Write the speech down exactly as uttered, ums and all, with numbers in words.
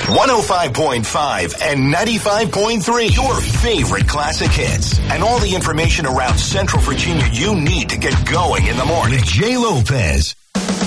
one oh five point five and ninety-five point three, your favorite classic hits. And all the information around Central Virginia you need to get going in the morning. With Jay Lopez.